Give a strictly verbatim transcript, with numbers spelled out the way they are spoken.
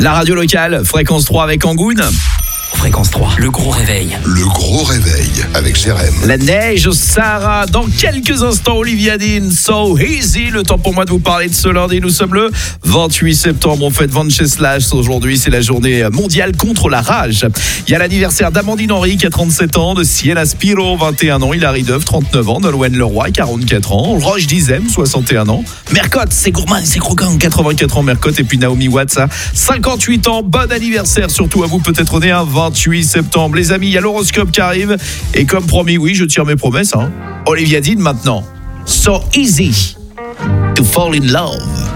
La radio locale, fréquence trois avec Angoune. Fréquence trois, le gros réveil. Le gros réveil avec Jérém. La neige au Sahara. Dans quelques instants, Olivia Dean, So Easy. Le temps pour moi de vous parler de ce lundi. Nous sommes le vingt-huit septembre. On fête Venceslas. Aujourd'hui, c'est la journée mondiale contre la rage. Il y a l'anniversaire d'Amandine Henry, qui a trente-sept ans, de Sienna Spiro, vingt et un ans, Hilary Duff, trente-neuf ans, Nolwenn Leroy, quarante-quatre ans, Roche Dizem, soixante et un ans, Mercotte, c'est gourmand, c'est croquant, quatre-vingt-quatre ans, Mercotte, et puis Naomi Watts, cinquante-huit ans. Bon anniversaire, surtout à vous, peut-être né un vingt-huit septembre. Les amis, il y a l'horoscope qui arrive. Et comme promis, oui, je tire mes promesses. Hein. Olivia Dean maintenant. So easy to fall in love.